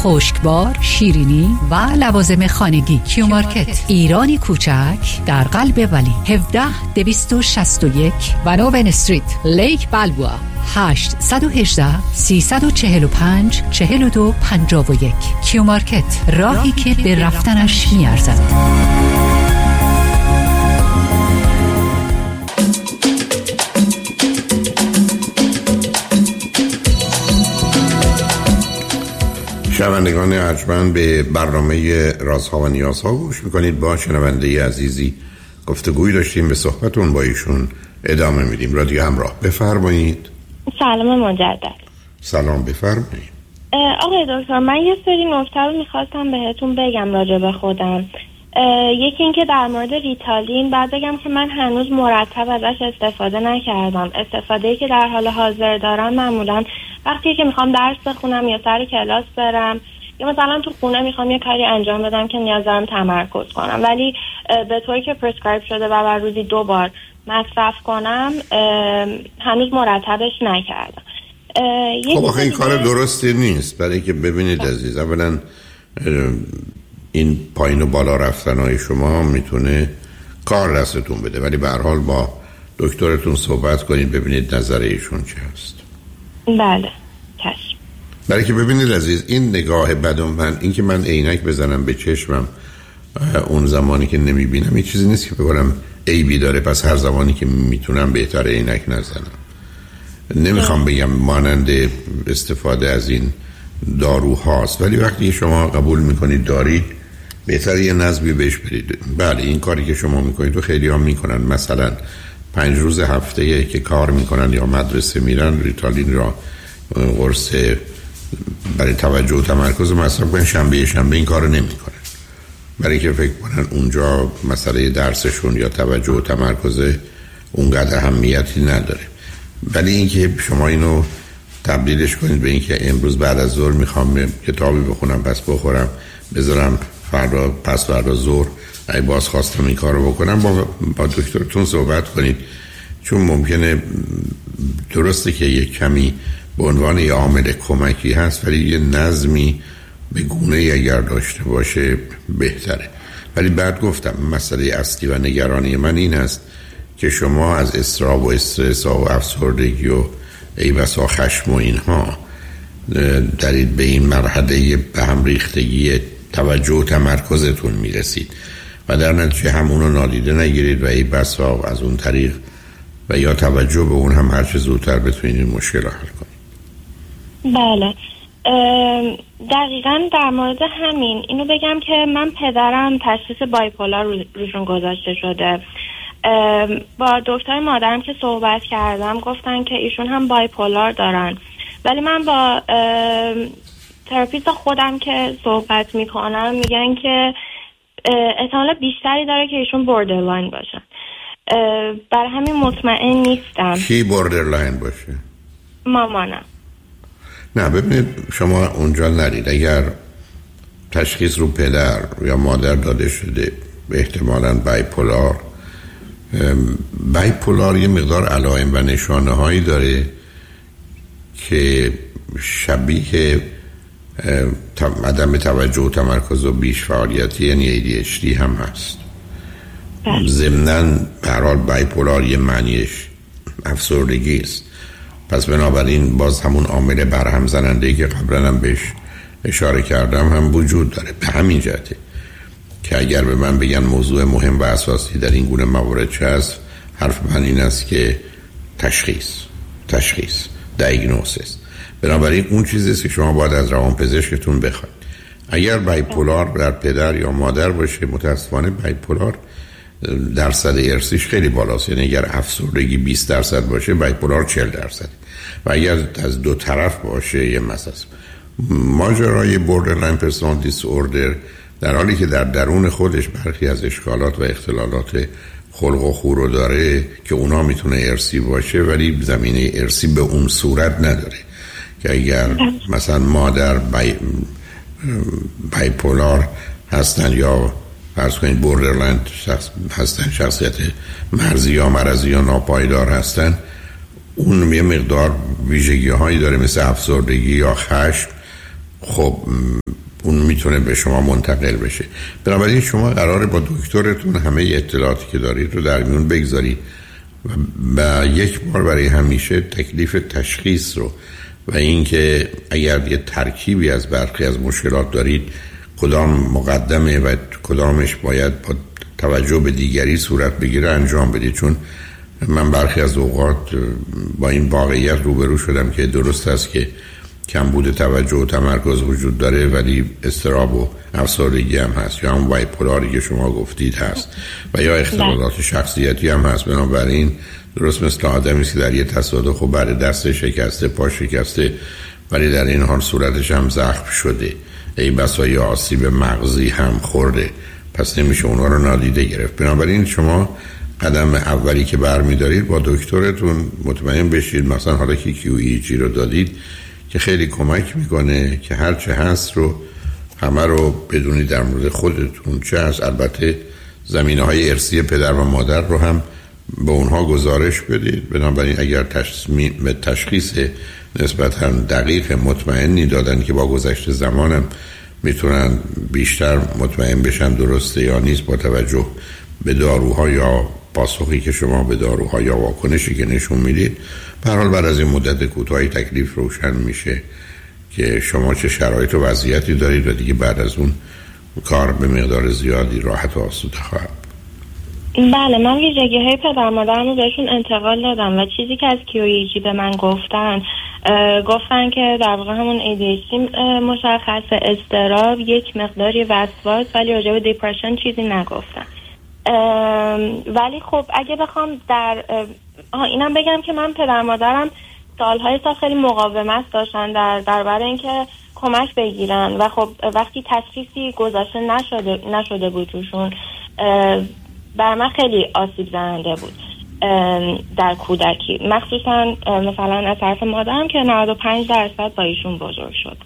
خشکبار، شیرینی و لوازم خانگی. کیو مارکت، ایرانی کوچک در قلب ولی، 17261 ونوون استریت، لیک بلبوآ، 818 345 4251. کیو مارکت، راهی که به رفتنش میارزد. شنوندگان ارجمند، به برنامه رازها و نیازها گوش میکنید. با شنونده عزیزی گفتگوی داشتیم، به صحبتون با ایشون ادامه میدیم. رادیو همراه، بفرمایید. سلام مجدد. سلام، بفرمایید. آقای دکتر، من یه سری نکته رو میخواستم بهتون بگم راجع به خودم. یکی این که در مورد ریتالین بعد بگم که من هنوز مرتب ازش استفاده نکردم. استفاده‌ای که در حال حاضر دارم معمولاً وقتی که میخوام درس بخونم یا سر کلاس برم یا مثلا تو خونه میخوام یه کاری انجام بدم که نیاز دارم تمرکز کنم، ولی به طوری که پرسکرایب شده و بر روزی 2 بار مصرف کنم هنوز مرتبش نکردم. خب آخه این کار درستی نیست. برای که ببینید عزیز، اولا این پایین و بالا رفتنهای شما میتونه کار دستتون بده، ولی به هر حال با دکترتون صحبت کنید ببینید نظر ایشون چه هست. بله چشم. برای که ببینید عزیز، این نگاه بدم من، این که من عینک بزنم به چشمم اون زمانی که نمیبینم، این چیزی نیست که بگم عیبی داره پس هر زمانی که میتونم بهتر عینک نزنم. نمیخوام بگم مانند استفاده از این داروهاست، ولی وقتی شما قبول میکنید دارید، بهتر یه نظمی بهش برید. بله این کاری که شما میکنید و خیلی هم میکنن، مثلا 5 روز هفته که کار میکنن یا مدرسه میرن ریتالین را قرص برای توجه و تمرکز مصرف کنن، شنبه این کارو نمیکنن برای که فکر کنن اونجا مسئله درسشون یا توجه و تمرکز اونقدر اهمیتی نداره. ولی اینکه شما اینو تبدیلش کنید به اینکه امروز بعد از ظهر میخوام کتابی بخونم پس بخورم بذارم فردا پس فردا ظهر ای باز خواستم این کارو بکنم، با دکترتون صحبت کنید. چون ممکنه درسته که یک کمی به عنوان یه عامل کمکی هست، ولی یه نظمی به گونه اگر داشته باشه بهتره. ولی بعد گفتم مسئله اصلی و نگرانی من این است که شما از اضطراب و استرس و افسردگی و ای بسا خشم و اینها دارید به این مرحله به هم ریختگی توجه و تمرکزتون میرسید و در نتیجه همونو نادیده نگیرید و ای بسا از اون طریق و یا توجه به اون هم هر چه زودتر بتونید این مشکل رو حل کنید. بله دقیقاً در مورد همین اینو بگم که من پدرم تشخیص بایپولار روشون گذاشته شده. با دکتر مادرم که صحبت کردم گفتن که ایشون هم بایپولار دارن، ولی من با تراپیست خودم که صحبت میکنم میگن که احتمال بیشتری داره که ایشون بوردرلاین باشن. برای همین مطمئن نیستم. کی بوردرلاین باشه؟ مامانم. نه ببینید، شما اونجا نرید. اگر تشخیص رو پدر یا مادر داده شده به احتمالاً بایپولار یه مقدار علائم و نشانه هایی داره که شبیه عدم توجه و تمرکز و بیش فعالیتی یعنی ADHD هم هست. ضمناً به هر حال بایپولار یه معنیش افسردگی است. پس بنابراین باز همون عامل برهم زننده‌ای که قبلا هم بهش اشاره کردم هم وجود داره. به همین جهته که اگر به من بگن موضوع مهم و اساسی در این گونه موارد چه است، حرف من این است که تشخیص دیاگنوستس. بنابراین اون چیزیست که شما باید از روانپزشکتون بخواید. اگر بایپولار در پدر یا مادر باشه، متاسفانه بایپولار درصد ارثیش خیلی بالاست. یعنی اگر افسردگی 20% باشه، بایپولار 40%. و اگر از دو طرف باشه یه مسئله. ماجرای بوردرلاین پرسونال دیسوردر در حالی که در درون خودش برخی از اشکالات و اختلالات خلق و خو رو داره که اونا میتونه ارثی باشه، ولی زمینه ارثی به اون صورت نداره که اگر مثلا مادر بایپولار هستن یا فرض کنید بوردرلاین هستن، شخصیت مرزی یا مرضی یا ناپایدار هستن، اون یه مقدار ویژگی هایی داره مثل افسردگی یا خشم. خب اون میتونه به شما منتقل بشه. بنابراین شما قراره با دکترتون همه اطلاعاتی که دارید رو در میون بگذارید و یک بار برای همیشه تکلیف تشخیص رو و اینکه اگر یه ترکیبی از برخی از مشکلات دارید کدام مقدمه و کدامش باید با توجه به دیگری صورت بگیره انجام بدید. چون من برخی از اوقات با این واقعیت روبرو شدم که درست است که کمبود توجه و تمرکز وجود داره ولی اضطراب و افسردگی هم هست یا هم بایپولاری که شما گفتید هست و یا اختلالات شخصیتی هم هست. بنابراین درست مثل آدمی است که در یه تصادف و بعد دست شکسته پا شکسته ولی در این حال صورتش هم زخم شده، ای بسا یا آسیب مغزی هم خورده، پس نمیشه اونا رو نادیده گرفت. بنابراین شما قدم اولی که برمی‌دارید با دکترتون مطمئن بشید، مثلا حالا که QEEG رو دادید که خیلی کمک میکنه که هر چه هست رو همه رو بدونید در مورد خودتون چه از البته زمینه‌های ارثی پدر و مادر رو هم به اونها گزارش بدید. بنابراین اگر تشخیص نسبتاً دقیق مطمئنی دادن که با گذشت زمانم میتونن بیشتر مطمئن بشن درسته یا نیست با توجه به داروها یا پاسخی که شما به داروها یا واکنشی که نشون میدید، به هر حال بعد از این مدت کوتاهی تکلیف روشن میشه که شما چه شرایط و وضعیتی دارید و دیگه بعد از اون کار به مقدار زیادی راحت و آسوده خواهد. بله، من ویژگی‌های پدر مادرم رو بهشون انتقال دادم و چیزی که از QEEG به من گفتن که در واقع همون ADHD مشخصه، اضطراب، یک مقداری وسواس، ولی راجع به دیپرشن چیزی نگفتن. ولی خب اگه بخوام اینم بگم که من پدر مادرم سالهای سال خیلی مقاومت داشتن در برای اینکه کمک بگیرن و خب وقتی تشخیصی گذاشته نشده بود روشون، بر من خیلی آسیب زننده بود در کودکی، مخصوصا مثلا از طرف مادرم که 95% با ایشون بزرگ شد.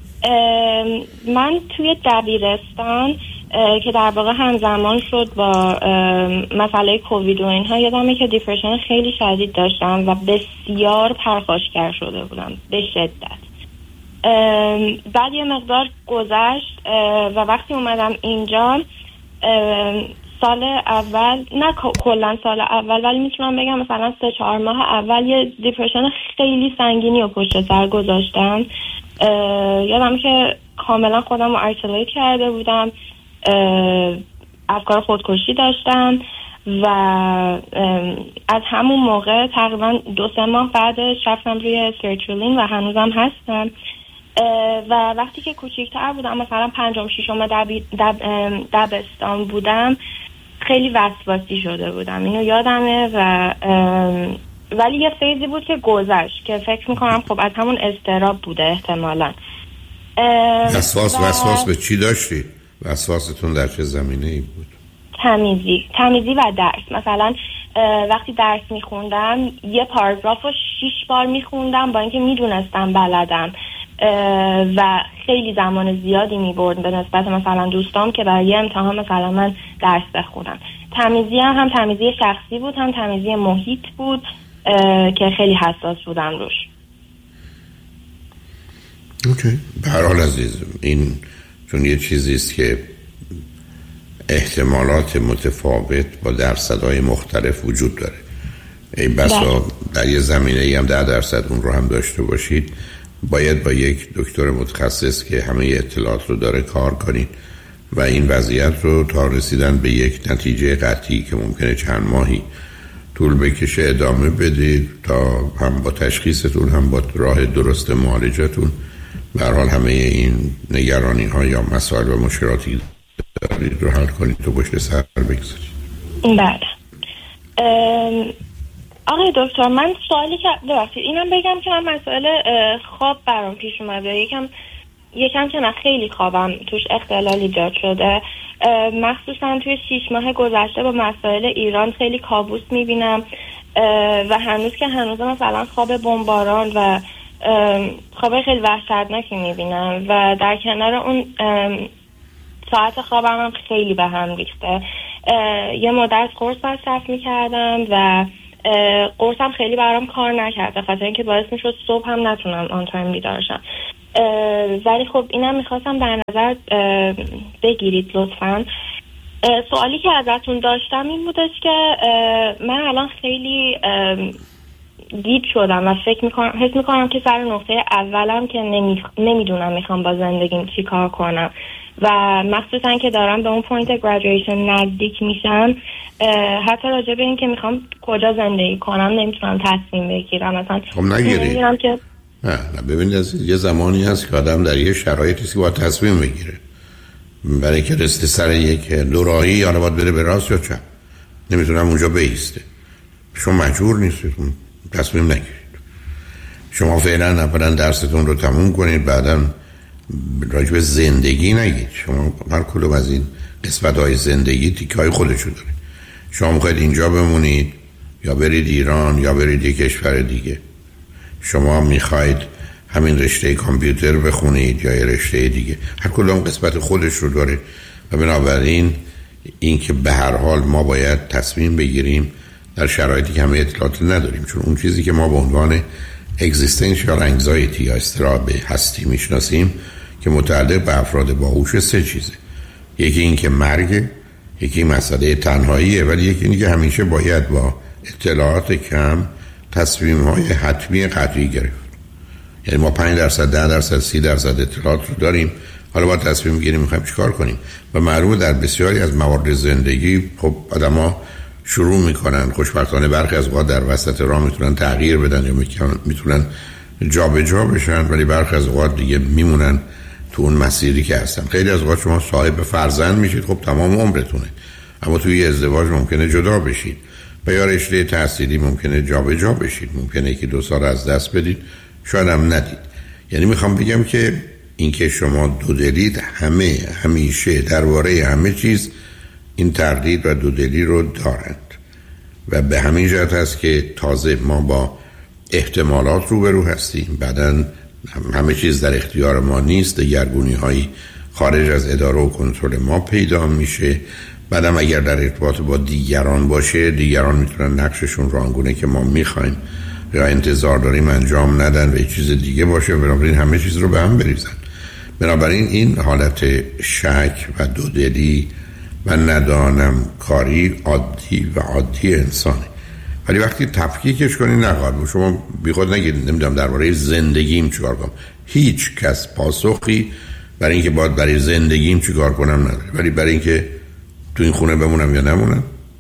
من توی دبیرستان که در واقع همزمان شد با مسئله کووید و اینها، یادمه که دیپرشن خیلی شدید داشتم و بسیار پرخاشگر شده بودم به شدت. بعد یه مقدار گذشت و وقتی اومدم اینجا سال اول، نه کلا سال اول، ولی میتونم بگم مثلا 3-4 ماه اول یه دیپرشن خیلی سنگینی رو پشت سر گذاشتم. یادم که کاملا خودم رو آیسولیت کرده بودم، افکار خودکشی داشتم و از همون موقع تقریبا 2-3 ماه بعدش رفتم روی سرترولین و هنوزم هستم. و وقتی که کوچیک‌تر بودم، مثلا 5م-6م دبستان بودم، خیلی وسواسی شده بودم، اینو یادمه. ولی یه فیزی بود که گذشت که فکر میکنم خب از همون اضطراب بوده احتمالاً. وسواس به چی داشتی؟ وسواستون در چه زمینه‌ای بود؟ تمیزی و درس. مثلا وقتی درس میخوندم یه پاراگراف رو 6 بار میخوندم با اینکه میدونستم بلدم و خیلی زمان زیادی میبرد به نسبت مثلا دوستام که برای یه امتحان مثلا من درس بخونم. تمیزی هم تمیزی شخصی بود، هم تمیزی محیط بود که خیلی حساس بودم روش. اوکی. به هر حال عزیز، این چون یه چیزی است که احتمالات متفاوت با درصدهای مختلف وجود داره. ای بسا در یه زمینه‌ای هم 10% اون رو هم داشته باشید، باید با یک دکتر متخصص که همه اطلاعات رو داره کار کنید و این وضعیت رو تا رسیدن به یک نتیجه قطعی که ممکنه چند ماهی طول بکشه ادامه بدید تا هم با تشخیصتون هم با راه درست معالجتون به هر حال همه این نگرانی ها یا مسائل و مشکلاتی دارید رو حل کنید تو پشت سر بگذارید. بله. آقای دکتر، من سوالی که ببخشید اینم بگم که من مسئله خواب برام پیش اومده، یکم که نه خیلی خوابم توش اختلال ایجاد شده، مخصوصا توی 6 ماه گذشته با مسائل ایران خیلی کابوس میبینم و هنوز مثلا خواب بمباران و خواب خیلی وحشتناکی میبینم و در کنار اون ساعت خوابم هم خیلی به هم ریخته. یه مدت قرص مصرف میکردم و قرصم خیلی برام کار نکرده، خاطر اینکه باعث میشد صبح هم نتونم آن تایم بیدار شم. ولی خب اینم میخواستم در نظر بگیرید لطفاً. سوالی که ازتون داشتم این بودش که من الان خیلی گیج شدم و حس میکنم که سر نقطه اولم که نمیدونم میخوام با زندگیم چی کار کنم و مخصوصا که دارم به اون پوینت گریجویشن نزدیک میشم، حتی راجع به این که میخوام کجا زندگی کنم نمیتونم تصمیم بگیرم. مثلا خب نگیری. نه ببینید عزیز، یه زمانی هست که آدم در یه شرایطی که باید تصمیم بگیره، برای که رسته سر یک دوراهی یا باید بره به راست یا چپ، نمیتونم اونجا بیسته. شما مجبور نیستید تصمیم نگیرید. شما فعلا اولا درستون رو تموم کنید، بعدا راجع به زندگی نگید. شما هر کدوم از این قسمت‌های زندگی تیکه‌های خودشو داره. شما میخواید اینجا بمونید یا برید ایران یا برید یک کشور دیگه. شما میخواید همین رشته کامپیوتر بخونید یا یه رشته دیگه. هر کدوم قسمت خودش رو داره و بنابراین این که به هر حال ما باید تصمیم بگیریم در شرایطی که همه اطلاعات نداریم، چون اون چیزی که ما به عنوان اگزیستنشیال انگزایتی یا اضطراب هستی میشناسیم که متعلق به افراد باهوش سه چیزه. یکی این که مرگ، یکی مسئله تنهاییه، ولی یکی این که همیشه باید با اطلاعات کم تصمیم‌های حتمی قطعی گرفت. یعنی ما 5%، 10%، 30% اطلاعات رو داریم، حالا باید تصمیم بگیریم میخوایم چیکار کنیم. و معلومه در بسیاری از موارد زندگی خب آدم‌ها شروع میکنن، خوشبختانه برخی از اوقات در وسط راه میتونن تغییر بدن یا میتونن جابجا بشن، ولی برخی از اوقات دیگه میمونن تو اون مسیری که هستن. خیلی از اوقات شما صاحب فرزند میشید، خب تمام عمرتونه، اما توی ازدواج ممکنه جدا بشید و یا رشته تحصیلی ممکنه جابجا بشید، ممکنه که 2 سال از دست بدید، شاید هم ندید. یعنی میخوام بگم که اینکه شما دودلید همیشه درباره همه چیز این تردید و دودلی رو دارند و به همین جهت هست که تازه ما با احتمالات روبرو هستیم، بعداً همه چیز در اختیار ما نیست، دگرگونی هایی خارج از اداره و کنترل ما پیدا میشه. بعدم اگر در ارتباط با دیگران باشه، دیگران میتونن نقششون رو آنگونه که ما میخوایم یا انتظار داریم انجام ندن و یه چیز دیگه باشه، بنابراین همه چیز رو به هم بریزن. بنابراین این حالت شک و دودلی و ندانم کاری عادی انسانه. ولی وقتی تفکیکش کنی نقال شما بیخود نگید نمیدونم درباره زندگیم چیکار کنم. هیچ کس پاسخی برای اینکه باید برای زندگیم چیکار کنم نداره، ولی برای اینکه تو این خونه بمونم یا نمونم،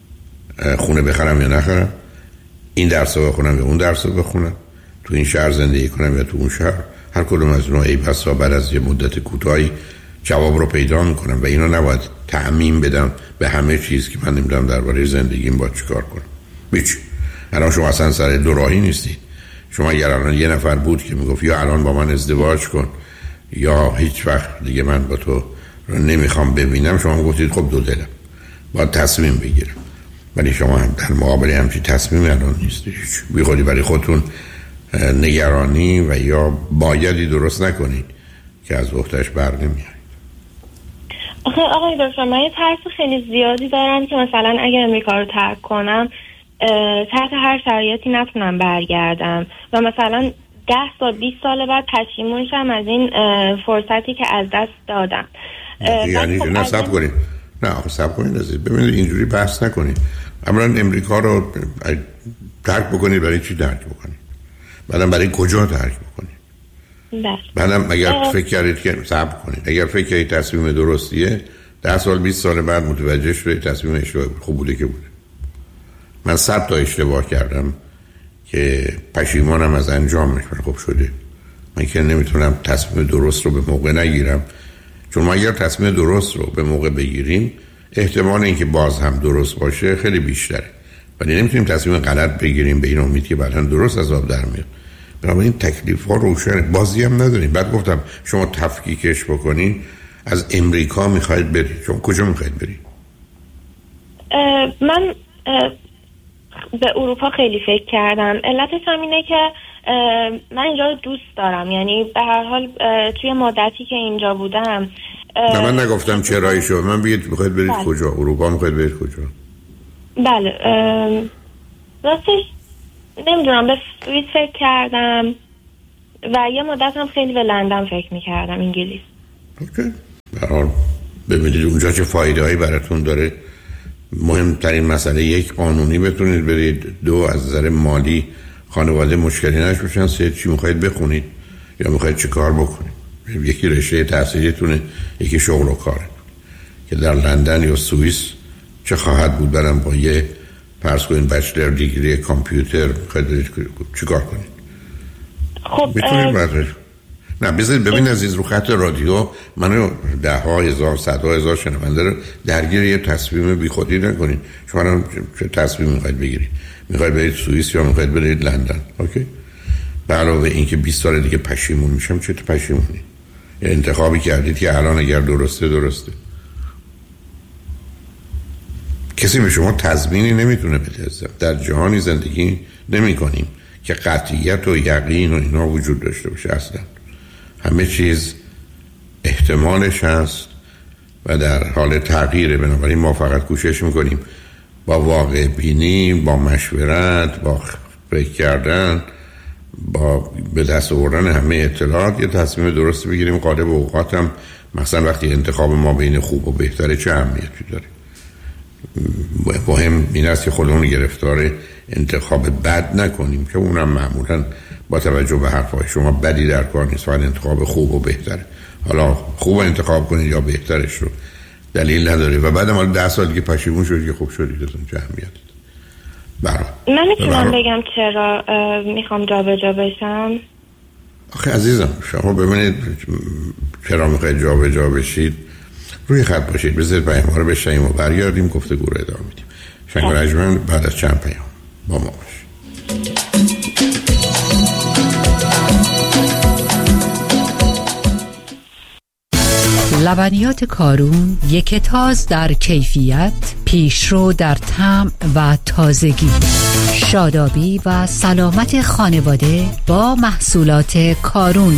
خونه بخرم یا نخرم، این درس رو بخونم یا اون درس رو بخونم، تو این شهر زندگی کنم یا تو اون شهر، هر کدوم از اونها ای بسا بعد از یه مدت کوتاهی جواب رو پیدا میکنم و اینو نباید تعمیم بدم به همه چیز که من نمیدونم درباره زندگیم باید چیکار کنم. هیچ. الان شما اصلا سر دوراهی نیستید. شما اگر الان یه نفر بود که میگفت یا الان با من ازدواج کن یا هیچ وقت دیگه من با تو رو نمیخوام ببینم، شما گفتید خب دو دلم باید تصمیم بگیرم. ولی شما هم در مقابل همچین تصمیمی الان نیستید. بی خودی برای خودتون نگرانی و یا بایدی درست نکنید که از وقتش بر نمیارید. آقای دکتر، من یه ترس خیلی زیادی دارم که مثلا اگر امریکا رو ترک کنم تحت هر شرایطی نتونم برگردم و مثلا 10 سال 20 سال بعد پشیمون شم از این فرصتی که از دست دادم. یعنی نه صبر کنید، نه صبر کنید عزیز، ببینید اینجوری بحث نکنید. اولا امریکا رو ترک بکنید، برای چی ترک بکنید؟ بعدم برای کجا ترک بکنید؟ بعدم اگر فکر کردید که صبر کنید، اگر فکر کردید تصمیم درستیه 10 سال 20 سال بعد متوجه شدید تصمیم اشتباهی خوب بوده که بوده. من 100 تا اشتباه کردم که پشیمانم از انجامش. خوب شده من که نمیتونم تصمیم درست رو به موقع نگیرم، چون ما اگر تصمیم درست رو به موقع بگیریم احتمال اینکه باز هم درست باشه خیلی بیشتره، ولی نمیتونیم تصمیم غلط بگیریم به این امید که بعداً درست از آب در میاد. بنابراین تکلیف ها روشنه، بازی هم نداریم. بعد گفتم شما تفکیکش بکنین، از امریکا میخواید برید، شما کجا میخواید برید؟ من به اروپا خیلی فکر کردم. علتش هم اینه که من اینجا رو دوست دارم، یعنی به هر حال توی مدتی که اینجا بودم. نه من نگفتم چرایی شد، من بگید میخواید برید کجا؟ اروپا میخواید برید کجا؟ بله راستش نمیدونم، به سوئیس فکر کردم، و یه مدت هم خیلی به لندن فکر میکردم، انگلیس. اوکی. برحال ببینید اونجا چه فایده هایی براتون داره. مهمترین مسئله یک، قانونی بتونید برید، دو، از نظر مالی خانواده مشکلی نشوشن، سه، چی میخواید بخونید یا میخواید چه کار بکنید. یکی رشته تحصیلیتونه، یکی شغل و کاره که در لندن یا سوئیس چه خواهد بود. برام با یه فرض کنید بچلر دیگری کامپیوتر میخواید برید چه کار کنید. خب میتونید نه بذارید ببین عزیز، رو خط رادیو منو ده ها هزار صدها هزار شنونده رو درگیر یه تصمیم بیخودی نکنید. شما چه تصمیم میخواید بگیرید؟ میخواید برید سوئیس یا میخواید برید لندن؟ اوکی. به علاوه اینکه 20 سال دیگه پشیمون میشم، چه پشیمونی؟ یه انتخابی کردید که الان اگر درسته کسی به شما تضمینی نمیتونه بده. در جهانی زندگی نمی کنیم که قطعیت و یقین و اینا وجود داشته باشه. اصلا همه چیز احتمالش هست و در حال تغییره. بنابراین ما فقط کوشش میکنیم با واقع بینی، با مشورت، با فکر کردن، با به دست آوردن همه اطلاعات یه تصمیم درست بگیریم. غالب اوقات هم مثلا وقتی انتخاب ما بین خوب و بهتره چه اهمیتی داره. مهم این است که خودمون گرفتار انتخاب بد نکنیم که اونم معمولا با توجه به حرفای شما بدی در کار نیست، فقط انتخاب خوب و بهتره. حالا خوب انتخاب کنید یا بهترش رو دلیل نداره و بعد ما 10 سال دیگه پشیمون شدید که خوب شدید. ازون چه اهمیتی داره؟ من میتونم بگم چرا میخوام جابجا بشم؟ آخه عزیزم شما ببینید چرا میخواید جابجا بشید، روی خط باشید، بذارید پیام ها رو بشنویم و برگردیم گفتگو رو ادامه میدیم. شنگ رجمن بعد از چند پیام با ما باشید. لبنیات کارون، یک تاز در کیفیت، پیشرو در طعم و تازگی. شادابی و سلامت خانواده با محصولات کارون.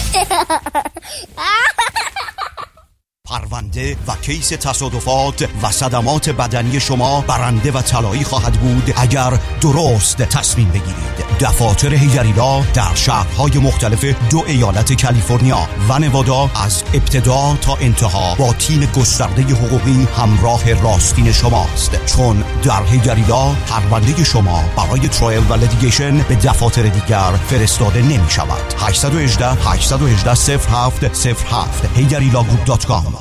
پرونده و کیس تصادفات و صدمات بدنی شما برنده و طلایی خواهد بود اگر درست تصمیم بگیرید. دفاتر هیگریلا در شهرهای مختلف 2 ایالت کالیفرنیا و نوادا از ابتدا تا انتها با تیم گسترده حقوقی همراه راستین شماست، چون در هیگریلا پرونده شما برای ترایل و لیتیگیشن به دفاتر دیگر فرستاده نمی شود. 818 818 0707 hegarilaGroup.com